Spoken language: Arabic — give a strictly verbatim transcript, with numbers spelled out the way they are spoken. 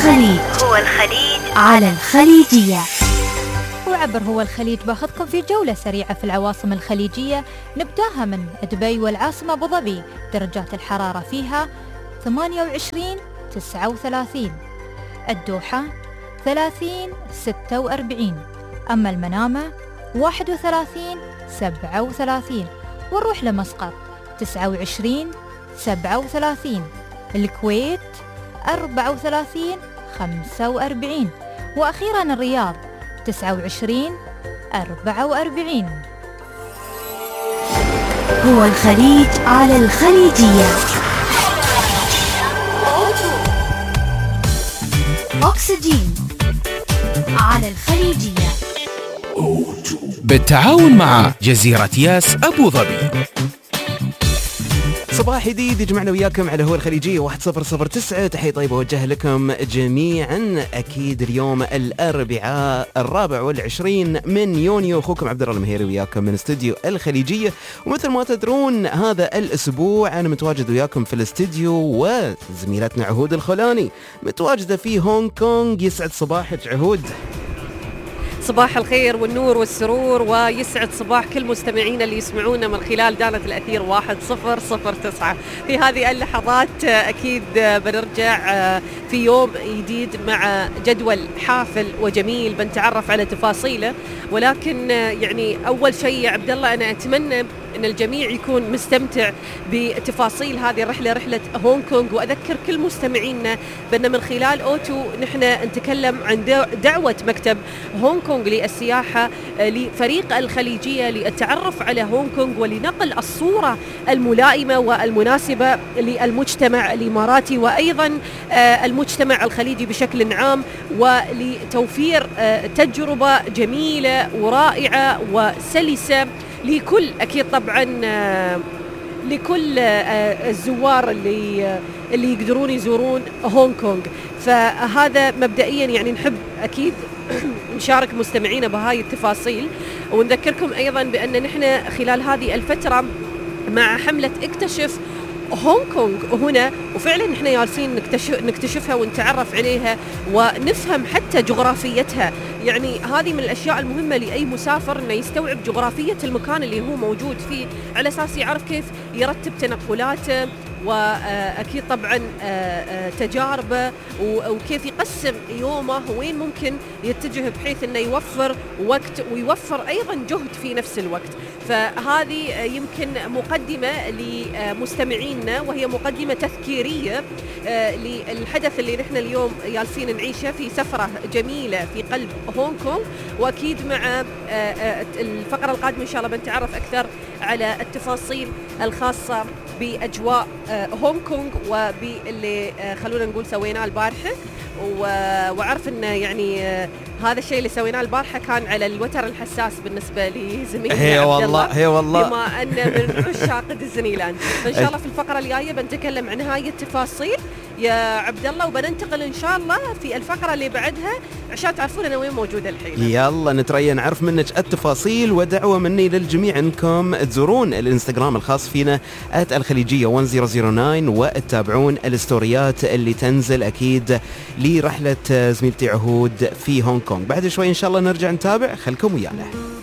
الخليج هو الخليج على الخليجية. وعبر هو الخليج باخذكم في جولة سريعة في العواصم الخليجية. نبداها من دبي والعاصمة أبو ظبي، درجات الحرارة فيها ثمانية وعشرين تسعة وثلاثين، الدوحة ثلاثين ستة وأربعين، أما المنامة واحد وثلاثين سبعة وثلاثين، ونروح لمسقط تسعة وعشرين سبعة وثلاثين، الكويت أربعة وثلاثين خمسة وأربعين، وأخيرا الرياض تسعة وعشرين أربعة وأربعين. هو الخليج على الخليجية. أكسجين على الخليجية بالتعاون مع جزيرة ياس أبو ظبي. صباح جديد يجمعنا وياكم على هو الخليجية واحد صفر صفر تسعة. تحية طيبة وجه لكم جميعا. أكيد اليوم الأربعاء الرابع والعشرين من يونيو، أخوكم عبد الله المهيري وياكم من استوديو الخليجية. ومثل ما تدرون هذا الأسبوع أنا متواجد وياكم في الاستوديو، وزميلتنا عهود الخولاني متواجدة في هونغ كونغ. يسعد صباحك عهود. صباح الخير والنور والسرور، ويسعد صباح كل مستمعينا اللي يسمعونا من خلال دانة الأثير واحد صفر صفر تسعة. في هذه اللحظات أكيد بنرجع في يوم جديد مع جدول حافل وجميل بنتعرف على تفاصيله، ولكن يعني أول شيء يا عبد الله أنا أتمنى أن الجميع يكون مستمتع بتفاصيل هذه الرحلة، رحلة هونغ كونغ. وأذكر كل مستمعينا بأن من خلال أوتو نحن نتكلم عن دعوة مكتب هونغ كونغ للسياحة لفريق الخليجية للتعرف على هونغ كونغ ولنقل الصورة الملائمة والمناسبة للمجتمع الإماراتي وأيضا المجتمع الخليجي بشكل عام، ولتوفير تجربة جميلة ورائعة وسلسة لكل أكيد طبعا لكل الزوار اللي اللي يقدرون يزورون هونغ كونغ. فهذا مبدئيا يعني نحب أكيد نشارك مستمعينا بهاي التفاصيل، ونذكركم أيضا بأن نحن خلال هذه الفترة مع حملة اكتشف هونغ كونغ هنا، وفعلا نحن جالسين نكتشف نكتشفها ونتعرف عليها ونفهم حتى جغرافيتها. يعني هذه من الأشياء المهمة لأي مسافر أنه يستوعب جغرافية المكان اللي هو موجود فيه، على أساس يعرف كيف يرتب تنقلاته، وأكيد طبعا تجاربه، وكيف يقسم يومه وين ممكن يتجه بحيث أنه يوفر وقت ويوفر أيضا جهد في نفس الوقت. فهذه يمكن مقدمة لمستمعينا، وهي مقدمة تذكيرية للحدث اللي نحن اليوم جالسين نعيشه في سفرة جميلة في قلب هونغ كونغ. وأكيد مع الفقرة القادمة إن شاء الله بنتعرف أكثر على التفاصيل الخاصة بأجواء هونغ كونغ وباللي خلونا نقول سويناه البارحة. وعرف أنه يعني هذا الشيء اللي سويناه البارحة كان على الوتر الحساس بالنسبة لزميلنا هي والله هي والله بما أن من عشاق ديزني لاند. فإن شاء الله في الفقرة الجاية بنتكلم عن هاي التفاصيل يا عبد الله، وبننتقل إن شاء الله في الفقرة اللي بعدها عشان تعرفون أنا وين موجودة الحين. يلا نتريا نعرف منك التفاصيل، ودعوة مني للجميع أنكم تزورون الانستغرام الخاص فينا آت الخليجية واحد صفر صفر تسعة وتتابعون الستوريات اللي تنزل أكيد لرحلة زميلتي عهود في هونغ كونغ. بعد شوي إن شاء الله نرجع نتابع، خلكم ويانا.